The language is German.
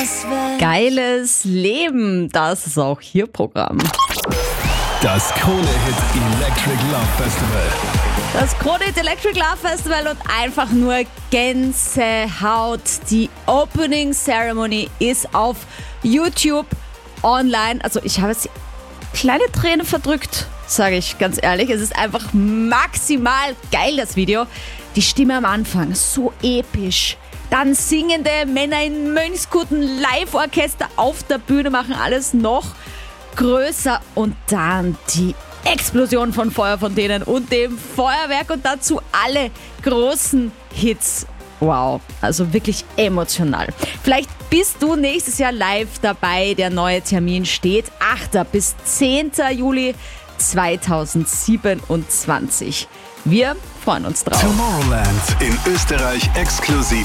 Geiles Leben, das ist auch hier Programm. Das Krone-Hit Electric Love Festival. Das Krone-Hit Electric Love Festival und einfach nur Gänsehaut. Die Opening Ceremony ist auf YouTube online. Also ich habe jetzt kleine Tränen verdrückt, sage ich ganz ehrlich. Es ist einfach maximal geil, das Video. Die Stimme am Anfang, so episch. Dann singende Männer in Mönchskutten, Live-Orchester auf der Bühne machen alles noch größer. Und dann die Explosion von Feuerfontänen und dem Feuerwerk und dazu alle großen Hits. Wow, also wirklich emotional. Vielleicht bist du nächstes Jahr live dabei. Der neue Termin steht 8. bis 10. Juli 2027. Wir freuen uns drauf. Tomorrowland in Österreich exklusiv